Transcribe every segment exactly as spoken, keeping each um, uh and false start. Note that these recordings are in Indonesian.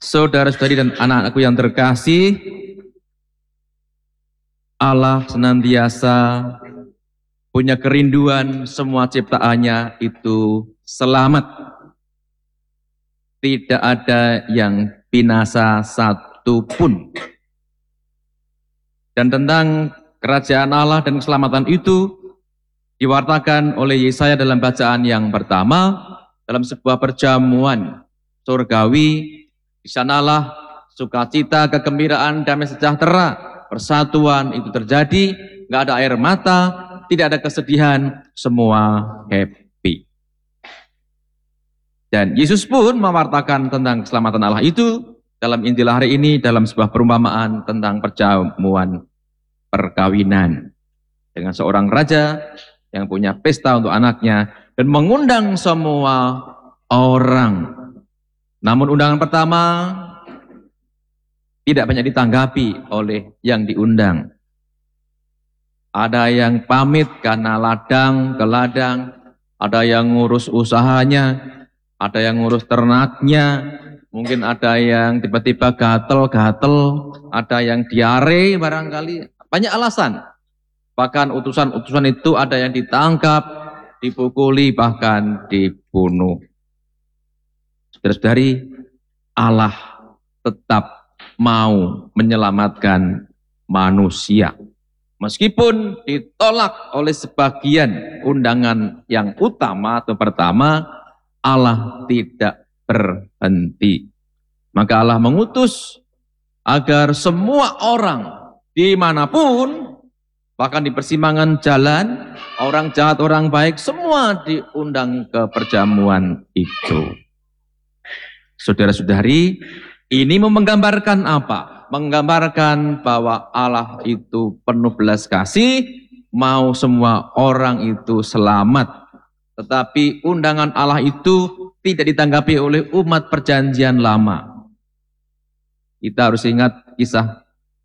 Saudara-saudari dan anak-anakku yang terkasih, Allah senantiasa punya kerinduan semua ciptaannya itu selamat. Tidak ada yang binasa satupun. Dan tentang kerajaan Allah dan keselamatan itu diwartakan oleh Yesaya dalam bacaan yang pertama dalam sebuah perjamuan surgawi. Di sanalah sukacita, kegembiraan, damai sejahtera, persatuan itu terjadi. Nggak ada air mata, tidak ada kesedihan, semua happy. Dan Yesus pun mewartakan tentang keselamatan Allah itu dalam Injil hari ini dalam sebuah perumpamaan tentang perjamuan perkawinan dengan seorang raja yang punya pesta untuk anaknya dan mengundang semua orang. Namun undangan pertama tidak banyak ditanggapi oleh yang diundang. Ada yang pamit karena ladang ke ladang, ada yang ngurus usahanya, ada yang ngurus ternaknya, mungkin ada yang tiba-tiba gatel-gatel, ada yang diare barangkali, banyak alasan. Bahkan utusan-utusan itu ada yang ditangkap, dipukuli, bahkan dibunuh. Saudara-saudari, Allah tetap mau menyelamatkan manusia. Meskipun ditolak oleh sebagian undangan yang utama atau pertama, Allah tidak berhenti. Maka Allah mengutus agar semua orang dimanapun, bahkan di persimpangan jalan, orang jahat, orang baik, semua diundang ke perjamuan itu. Saudara-saudari, ini menggambarkan apa? Menggambarkan bahwa Allah itu penuh belas kasih, mau semua orang itu selamat. Tetapi undangan Allah itu tidak ditanggapi oleh umat perjanjian lama. Kita harus ingat kisah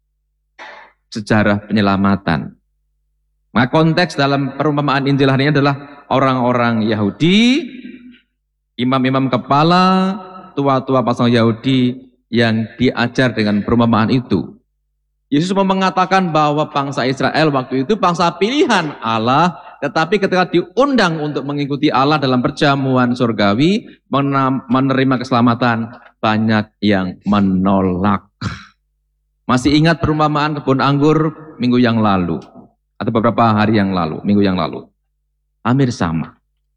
sejarah penyelamatan. Nah, konteks dalam perumpamaan Injil hari ini adalah orang-orang Yahudi, imam-imam kepala, tua-tua pasang Yahudi yang diajar dengan perumpamaan itu. Yesus mau mengatakan bahwa bangsa Israel waktu itu bangsa pilihan Allah, tetapi ketika diundang untuk mengikuti Allah dalam perjamuan surgawi, menerima keselamatan, banyak yang menolak. Masih ingat perumpamaan kebun anggur minggu yang lalu, atau beberapa hari yang lalu, minggu yang lalu? Hampir sama.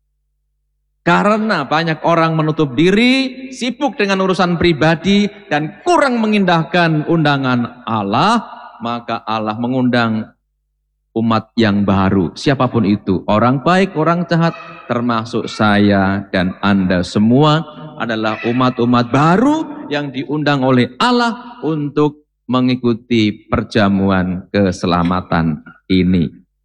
Karena banyak orang menutup diri, sibuk dengan urusan pribadi, dan kurang mengindahkan undangan Allah, maka Allah mengundang umat yang baru. Siapapun itu, orang baik, orang jahat, termasuk saya dan Anda semua adalah umat-umat baru yang diundang oleh Allah untuk mengikuti perjamuan keselamatan ini.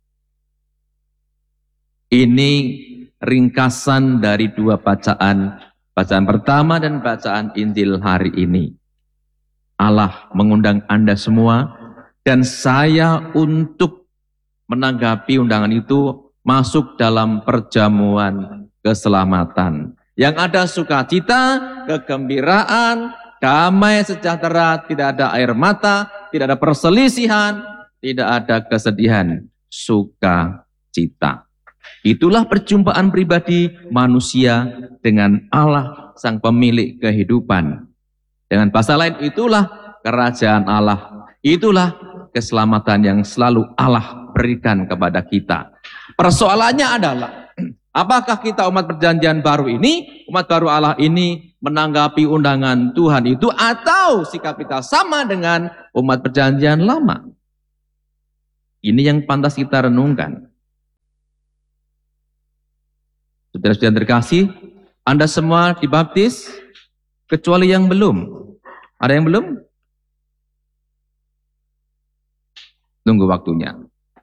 Ini ringkasan dari dua bacaan, bacaan pertama dan bacaan Injil hari ini. Allah mengundang Anda semua dan saya untuk menanggapi undangan itu masuk dalam perjamuan keselamatan. Yang ada sukacita, kegembiraan, damai sejahtera, tidak ada air mata, tidak ada perselisihan, tidak ada kesedihan, sukacita. Itulah perjumpaan pribadi manusia dengan Allah sang pemilik kehidupan. Dengan bahasa lain, itulah kerajaan Allah. Itulah keselamatan yang selalu Allah berikan kepada kita. Persoalannya adalah, apakah kita umat perjanjian baru ini, umat baru Allah ini menanggapi undangan Tuhan itu, atau sikap kita sama dengan umat perjanjian lama? Ini yang pantas kita renungkan. Saudara-saudara terkasih, Anda semua dibaptis, kecuali yang belum. Ada yang belum? Tunggu waktunya.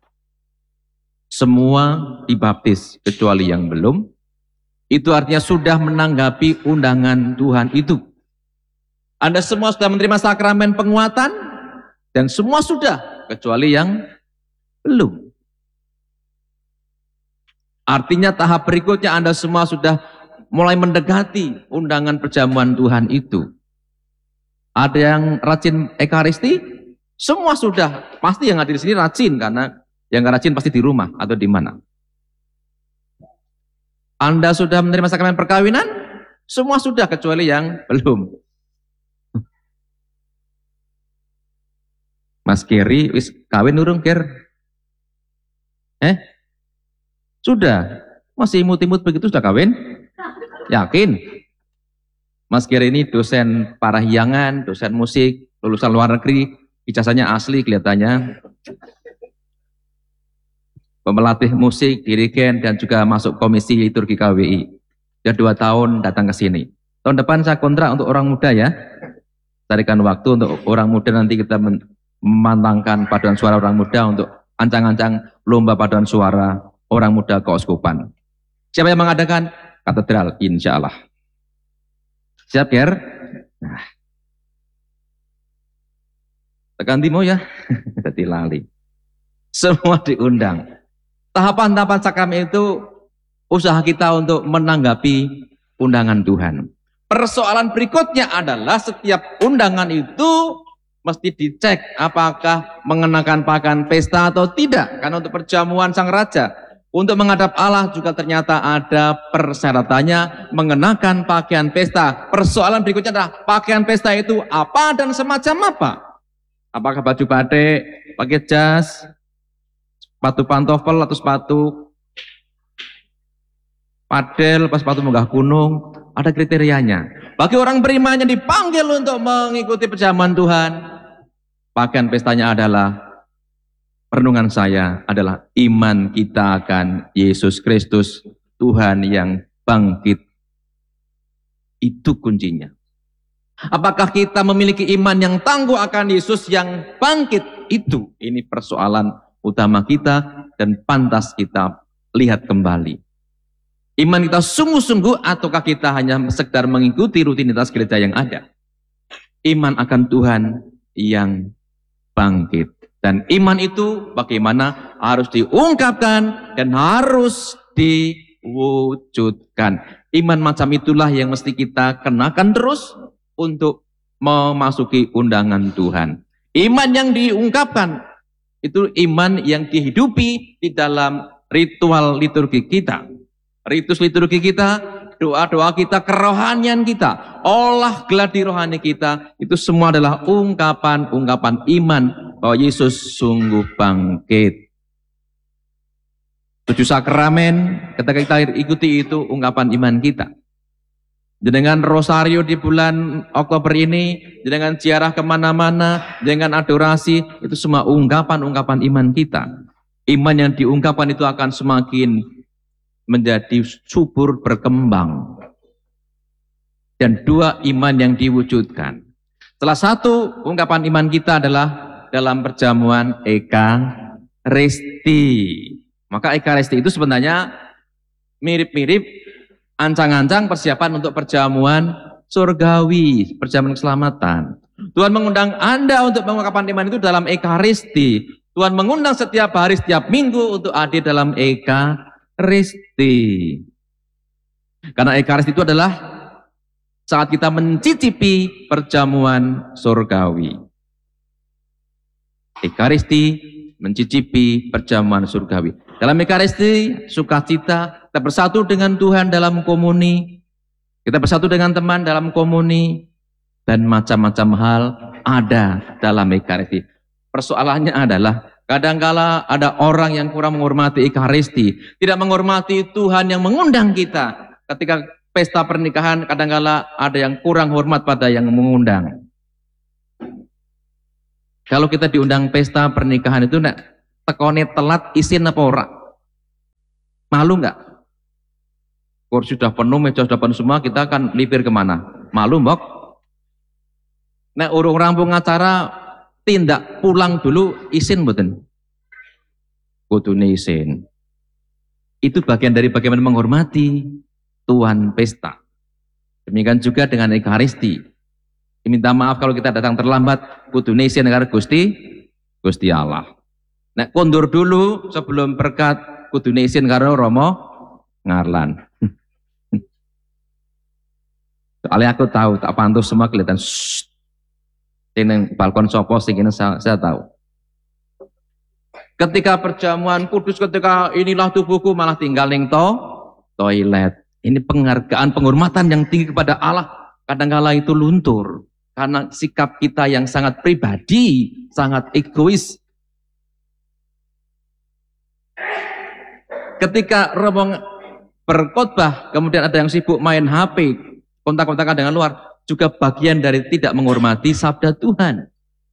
Semua dibaptis, kecuali yang belum. Itu artinya sudah menanggapi undangan Tuhan itu. Anda semua sudah menerima sakramen penguatan, dan semua sudah, kecuali yang belum. Artinya tahap berikutnya Anda semua sudah mulai mendekati undangan perjamuan Tuhan itu. Ada yang rajin ekaristi? Semua sudah. Pasti yang hadir di sini rajin, karena yang nggak rajin pasti di rumah atau di mana. Anda sudah menerima sakramen perkawinan? Semua sudah, kecuali yang belum. Mas Kiri, wis kawin urung, Ker? Eh? Sudah. Masih imut-imut begitu sudah kawin? Yakin? Mas Kiri ini dosen parahyangan, dosen musik, lulusan luar negeri, ijazahnya asli kelihatannya. Pemelatih musik, dirigen, dan juga masuk komisi liturgi K W I. Sudah dua tahun datang ke sini. Tahun depan saya kontrak untuk orang muda ya. Carikan waktu untuk orang muda, nanti kita memantangkan paduan suara orang muda untuk ancang-ancang lomba paduan suara orang muda keuskupan. Siapa yang mengadakan? Katedral, insya Allah. Siap, Ger? Nah. Tekan timo ya, jadi lali. Semua diundang. Tahapan-tahapan sakramen itu usaha kita untuk menanggapi undangan Tuhan. Persoalan berikutnya adalah setiap undangan itu mesti dicek apakah mengenakan pakaian pesta atau tidak. Karena untuk perjamuan sang raja, untuk menghadap Allah juga ternyata ada persyaratannya mengenakan pakaian pesta. Persoalan berikutnya adalah pakaian pesta itu apa dan semacam apa? Apakah baju batik, pakai jas, sepatu pantofel atau sepatu padel, pas sepatu megah gunung, ada kriterianya. Bagi orang beriman yang dipanggil untuk mengikuti perjamuan Tuhan, pakaian pestanya adalah, renungan saya adalah iman kita akan Yesus Kristus, Tuhan yang bangkit. Itu kuncinya. Apakah kita memiliki iman yang tangguh akan Yesus yang bangkit? Itu, ini persoalan utama kita dan pantas kita lihat kembali. Iman kita sungguh-sungguh ataukah kita hanya sekedar mengikuti rutinitas gereja yang ada? Iman akan Tuhan yang bangkit. Dan iman itu bagaimana harus diungkapkan dan harus diwujudkan. Iman macam itulah yang mesti kita kenakan terus untuk memasuki undangan Tuhan. Iman yang diungkapkan itu iman yang dihidupi di dalam ritual liturgi kita. Ritus liturgi kita, doa-doa kita, kerohanian kita, olah gladi rohani kita, itu semua adalah ungkapan-ungkapan iman bahwa Yesus sungguh bangkit. Tujuh sakramen, ketika kita ikuti itu ungkapan iman kita. Dengan rosario di bulan Oktober ini, dengan ziarah kemana-mana, dengan adorasi, itu semua ungkapan-ungkapan iman kita. Iman yang diungkapkan itu akan semakin menjadi subur berkembang. Dan dua, iman yang diwujudkan. Salah satu ungkapan iman kita adalah dalam perjamuan Ekaristi. Maka Ekaristi itu sebenarnya mirip-mirip ancang-ancang persiapan untuk perjamuan surgawi, perjamuan keselamatan. Tuhan mengundang Anda untuk mengungkapkan iman itu dalam Ekaristi. Tuhan mengundang setiap hari, setiap minggu untuk hadir dalam Ekaristi. Karena Ekaristi itu adalah saat kita mencicipi perjamuan surgawi. Ekaristi mencicipi perjamuan surgawi. Dalam Ekaristi, sukacita, kita bersatu dengan Tuhan dalam komuni, kita bersatu dengan teman dalam komuni, dan macam-macam hal ada dalam Ekaristi. Persoalannya adalah, kadangkala ada orang yang kurang menghormati Ekaristi, tidak menghormati Tuhan yang mengundang kita. Ketika pesta pernikahan, kadangkala ada yang kurang hormat pada yang mengundang. Kalau kita diundang pesta pernikahan itu, nak tekone telat isin apa ora? Malu nggak? Kursi sudah penuh, meja sudah penuh semua, kita akan lipir kemana? Malu mbok? Nah, urung rampung acara, tindak pulang dulu, isin mboten? Kudune isin. Itu bagian dari bagaimana menghormati Tuhan pesta. Demikian juga dengan Ekaristi. Minta maaf kalau kita datang terlambat, kudune isin karo Gusti, Gusti Allah. Nah, kondur dulu sebelum berkat, kudune isin karo Romo Ngarlan. Soalnya aku tahu, tak pantau semua kelihatan. Shh. Ini balkon sopo sing ini saya, saya tahu. Ketika perjamuan kudus, ketika inilah tubuhku, malah tinggal ning to toilet. Ini penghargaan, penghormatan yang tinggi kepada Allah. Kadang-kala itu luntur karena sikap kita yang sangat pribadi, sangat egois. Ketika rombongan berkhotbah, kemudian ada yang sibuk main H P, kontak-kontakan dengan luar, juga bagian dari tidak menghormati sabda Tuhan.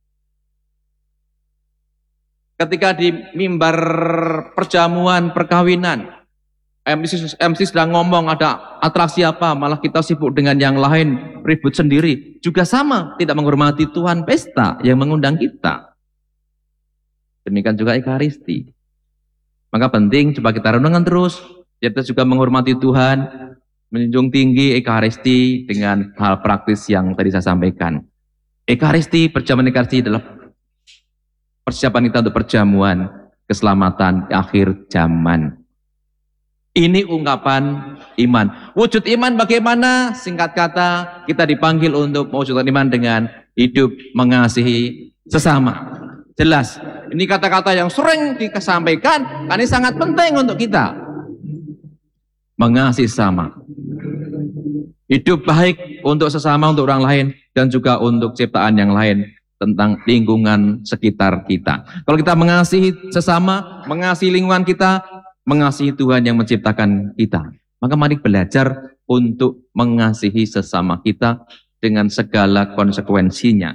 Ketika di mimbar perjamuan perkawinan, M C, M C sedang ngomong ada atraksi apa, malah kita sibuk dengan yang lain, ribut sendiri. Juga sama, tidak menghormati Tuhan pesta yang mengundang kita. Demikian juga Ekaristi. Maka penting, coba kita renungkan terus. Kita juga menghormati Tuhan, menjunjung tinggi Ekaristi dengan hal praktis yang tadi saya sampaikan. Ekaristi, perjamuan Ekaristi adalah persiapan kita untuk perjamuan keselamatan akhir zaman. Ini ungkapan iman. Wujud iman bagaimana? Singkat kata, kita dipanggil untuk mewujudkan iman dengan hidup mengasihi sesama. Jelas, ini kata-kata yang sering disampaikan, ini sangat penting untuk kita. Mengasihi sesama. Hidup baik untuk sesama, untuk orang lain, dan juga untuk ciptaan yang lain tentang lingkungan sekitar kita. Kalau kita mengasihi sesama, mengasihi lingkungan kita, mengasihi Tuhan yang menciptakan kita, maka mari belajar untuk mengasihi sesama kita dengan segala konsekuensinya.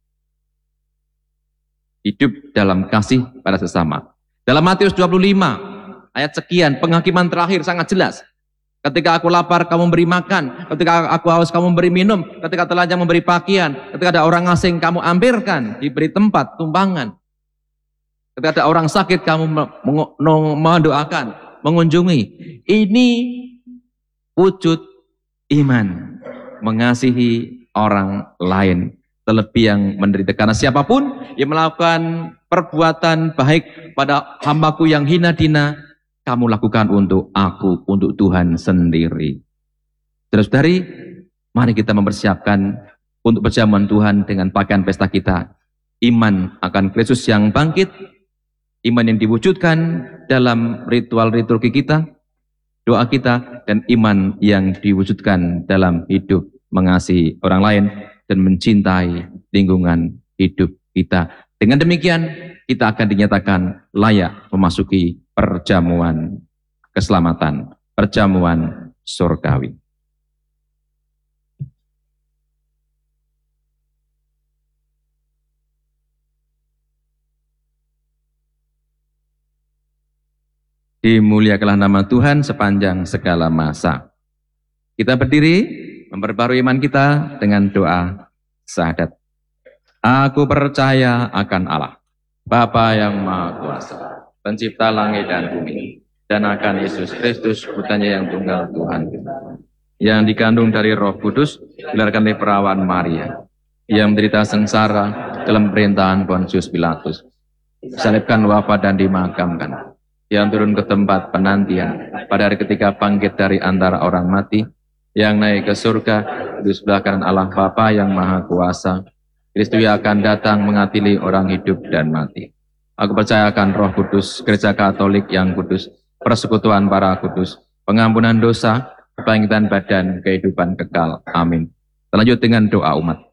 Hidup dalam kasih pada sesama. Dalam Matius dua puluh lima ayat sekian, penghakiman terakhir sangat jelas. Ketika aku lapar, kamu memberi makan. Ketika aku haus, kamu memberi minum. Ketika telanjang, memberi pakaian. Ketika ada orang asing, kamu ampirkan, diberi tempat, tumpangan. Ketika ada orang sakit, kamu mendoakan, mengunjungi. Ini wujud iman, mengasihi orang lain, terlebih yang menderita. Karena siapapun yang melakukan perbuatan baik pada hambaku yang hina dina, kamu lakukan untuk aku, untuk Tuhan sendiri. Saudara-saudari, mari kita mempersiapkan untuk perjamuan Tuhan dengan pakaian pesta kita. Iman akan Kristus yang bangkit, iman yang diwujudkan dalam ritual liturgi kita, doa kita, dan iman yang diwujudkan dalam hidup mengasihi orang lain dan mencintai lingkungan hidup kita. Dengan demikian, kita akan dinyatakan layak memasuki perjamuan keselamatan, perjamuan surgawi. Dimuliakanlah nama Tuhan sepanjang segala masa. Kita berdiri, memperbarui iman kita dengan doa syahadat. Aku percaya akan Allah, Bapa yang Maha Kuasa, Pencipta langit dan bumi, dan akan Yesus Kristus, putranya yang tunggal Tuhan kita, yang dikandung dari Roh Kudus, dilahirkan dari perawan Maria, yang menderita sengsara dalam pemerintahan Pontius Pilatus, disalibkan, wafat dan dimakamkan, yang turun ke tempat penantian, pada hari ketiga bangkit dari antara orang mati, yang naik ke surga, di sebelah kanan Allah Bapa yang Maha Kuasa, Kristus akan datang mengadili orang hidup dan mati. Aku percaya akan Roh Kudus, Gereja Katolik yang kudus, persekutuan para kudus, pengampunan dosa, kebangkitan badan, kehidupan kekal. Amin. Lanjut dengan doa umat.